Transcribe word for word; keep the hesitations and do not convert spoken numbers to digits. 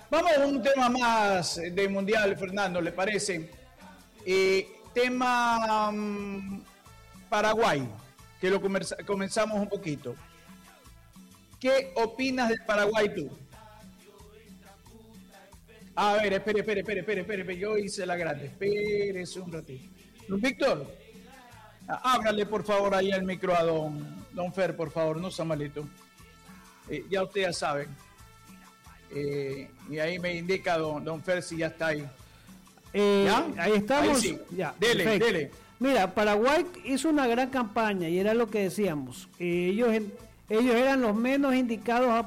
Vamos a un tema más del Mundial, Fernando, ¿le parece? Eh, tema um, Paraguay, que lo comenzamos un poquito. ¿Qué opinas del Paraguay tú? A ver, espere, espere, espere, espere, espere, espere, yo hice la grande, espérese un ratito. Don Víctor, háblale por favor ahí al micro a don, don Fer, por favor, no sea malito. Eh, ya ustedes ya saben. Eh, y ahí me indica don, don Fer si ya está ahí. Eh, ¿Ya? Ahí estamos. Ahí sí. Ya, dele, perfecto. dele. Mira, Paraguay hizo una gran campaña y era lo que decíamos. Eh, ellos, ellos eran los menos indicados a,